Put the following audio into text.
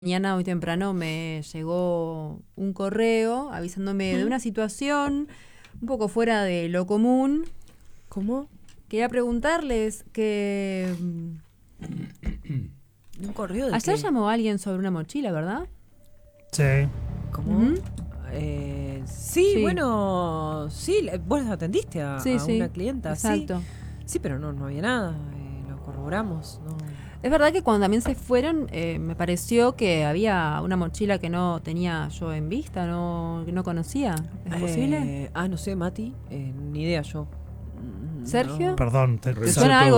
Mañana, hoy temprano, me llegó un correo avisándome de una situación un poco fuera de lo común. ¿Cómo? Quería preguntarles que ¿Un correo de ayer qué? llamó alguien sobre una mochila, ¿verdad? Sí. ¿Cómo? Ujú. Sí, Sí. bueno, sí, vos atendiste a Sí, una sí, clienta, exacto. sí. Sí, pero no había nada, lo corroboramos, no. Es verdad que cuando también se fueron, me pareció que había una mochila que no tenía yo en vista, que no conocía. ¿Es posible? No sé, Mati, ni idea yo. ¿Sergio? Perdón, ¿Te suena algo